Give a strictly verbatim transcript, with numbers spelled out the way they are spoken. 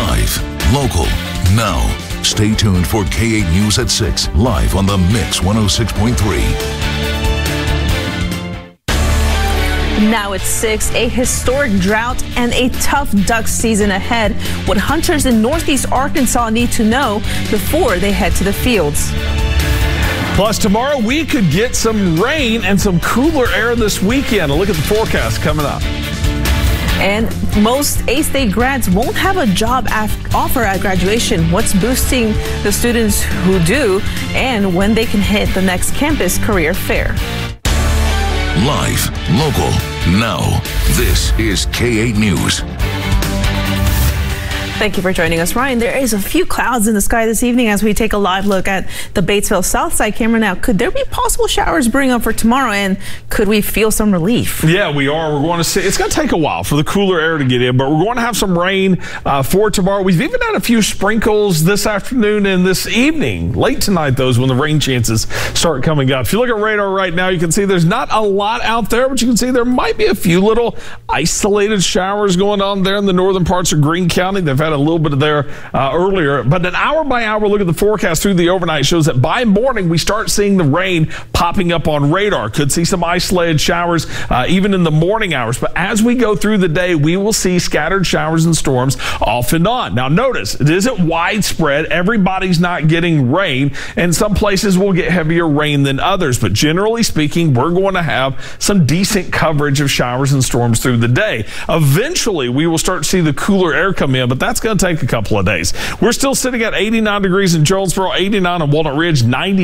Live, local, now. Stay tuned for K eight News at six, live on the Mix one oh six point three. Now it's six, a historic drought and a tough duck season ahead. What hunters in northeast Arkansas need to know before they head to the fields. Plus, tomorrow we could get some rain and some cooler air this weekend. A look at the forecast coming up. And most A-State grads won't have a job offer at graduation. What's boosting the students who do, and when they can hit the next campus career fair. Live, local, now. This is K eight News. Thank you for joining us, Ryan. There is a few clouds in the sky this evening as we take a live look at the Batesville south side camera. Now, could there be possible showers brewing up for tomorrow, and could we feel some relief? Yeah, we are. We're going to see. It's going to take a while for the cooler air to get in, but we're going to have some rain uh, for tomorrow. We've even had a few sprinkles this afternoon and this evening. Late tonight, those when the rain chances start coming up. If you look at radar right now, you can see there's not a lot out there, but you can see there might be a few little isolated showers going on there in the northern parts of Greene County. They've had a little bit of there uh, earlier, but an hour by hour look at the forecast through the overnight shows that by morning we start seeing the rain popping up on radar. Could see some isolated showers uh, even in the morning hours, but as we go through the day we will see scattered showers and storms off and on. Now notice, it isn't widespread. Everybody's not getting rain, and some places will get heavier rain than others, but generally speaking we're going to have some decent coverage of showers and storms through the day. Eventually we will start to see the cooler air come in, but that's going to take a couple of days. We're still sitting at eighty-nine degrees in Jonesboro, eighty-nine on Walnut Ridge, ninety